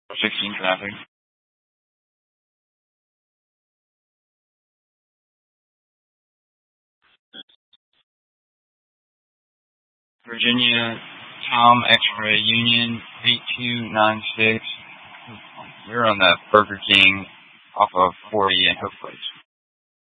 16 traffic. Virginia, Tom X-Ray Union 8296. We're on the Burger King off of 40 and Hope Place.